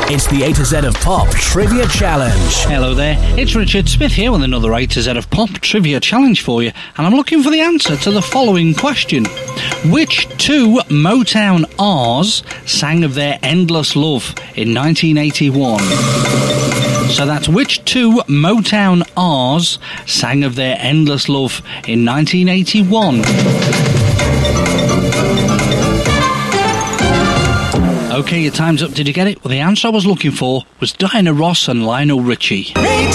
It's the A to Z of Pop Trivia Challenge. Hello there, it's Richard Smith here with another A to Z of Pop Trivia Challenge for you, and I'm looking for the answer to the following question. Which two Motown R's sang of their endless love in 1981? So that's which two Motown R's sang of their endless love in 1981? Okay, your time's up. Did you get it? Well, the answer I was looking for was Diana Ross and Lionel Richie.